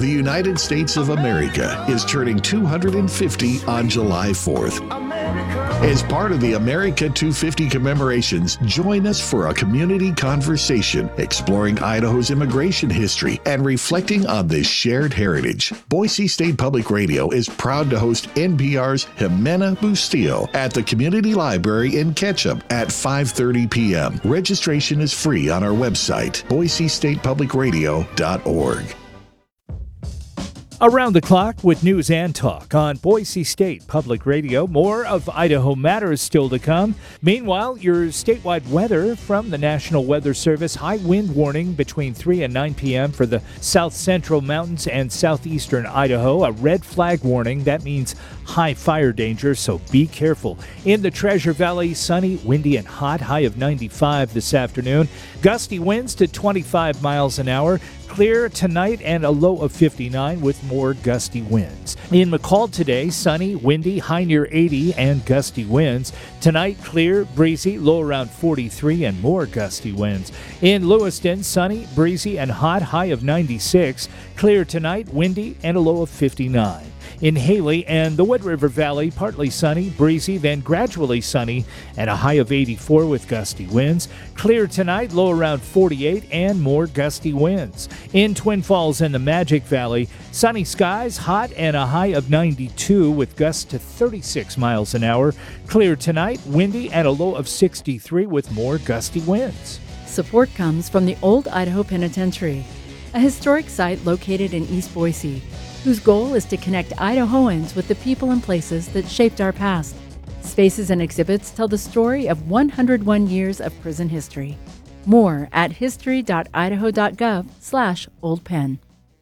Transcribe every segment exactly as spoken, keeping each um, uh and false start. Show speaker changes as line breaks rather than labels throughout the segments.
The United States of America is turning two hundred fifty on July fourth. As part of the America two fifty commemorations, join us for a community conversation exploring Idaho's immigration history and reflecting on this shared heritage. Boise State Public Radio is proud to host N P R's Jimena Bustillo at the Community Library in Ketchum at five thirty p.m. Registration is free on our website, boise state public radio dot org.
Around the clock with news and talk on Boise State Public Radio. More of Idaho Matters still to come. Meanwhile, your statewide weather from the National Weather Service. High wind warning between three and nine p.m. for the south central mountains and southeastern Idaho. A red flag warning. That means high fire danger, so be careful. In the Treasure Valley, sunny, windy, and hot. High of ninety-five this afternoon. Gusty winds to twenty-five miles an hour. Clear tonight and a low of fifty-nine with more gusty winds. In McCall today, sunny, windy, high near eighty and gusty winds. Tonight, clear, breezy, low around forty-three and more gusty winds. In Lewiston, sunny, breezy, and hot, high of ninety-six. Clear tonight, windy, and a low of fifty-nine. In Haley and the Wood River Valley, partly sunny, breezy, then gradually sunny, and a high of eighty-four with gusty winds. Clear tonight, low around forty-eight, and more gusty winds. In Twin Falls and the Magic Valley, sunny skies, hot, and a high of ninety-two with gusts to thirty-six miles an hour. Clear tonight, windy, and a low of sixty-three with more gusty winds.
Support comes from the Old Idaho Penitentiary, a historic site located in East Boise, whose goal is to connect Idahoans with the people and places that shaped our past. Spaces and exhibits tell the story of one hundred one years of prison history. More at history dot idaho dot gov slash old pen.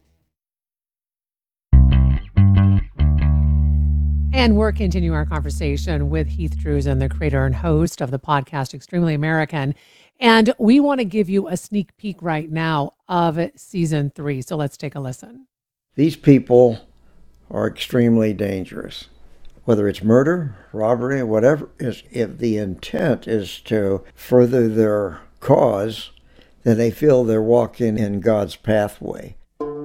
And we're continuing our conversation with Heath Drusen, the creator and host of the podcast Extremely American. And we want to give you a sneak peek right now of season three. So let's take a listen.
These people are extremely dangerous. Whether it's murder, robbery, whatever, is if the intent is to further their cause, then they feel they're walking in God's pathway.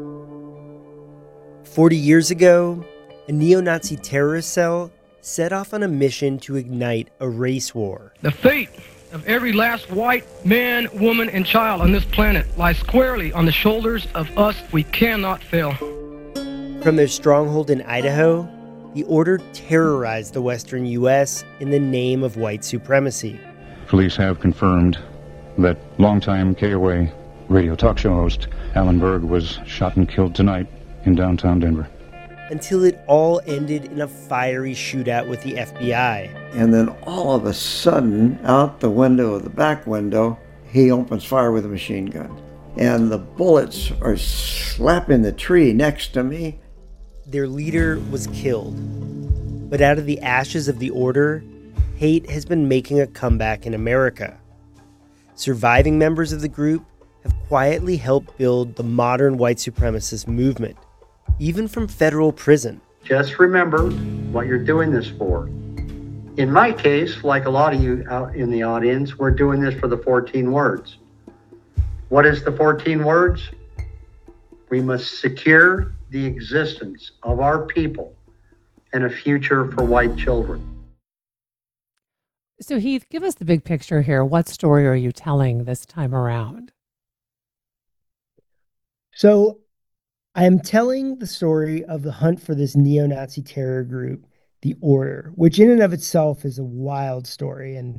Forty years ago, a neo-Nazi terrorist cell set off on a mission to ignite a race war.
The fate of every last white man, woman, and child on this planet lies squarely on the shoulders of us. We cannot fail.
From their stronghold in Idaho, the Order terrorized the western U S in the name of white supremacy.
Police have confirmed that longtime K O A radio talk show host Alan Berg was shot and killed tonight in downtown Denver.
Until it all ended in a fiery shootout with the F B I.
And then all of a sudden, out the window of the back window, he opens fire with a machine gun. And the bullets are slapping the tree next to me.
Their leader was killed. But out of the ashes of the Order, hate has been making a comeback in America. Surviving members of the group have quietly helped build the modern white supremacist movement, even from federal prison.
Just remember what you're doing this for. In my case, like a lot of you out in the audience, we're doing this for the fourteen words. What is the fourteen words? We must secure the existence of our people and a future for white children.
So Heath, give us the big picture here. What story are you telling this time around?
So I am telling the story of the hunt for this neo-Nazi terror group, the Order, which in and of itself is a wild story. And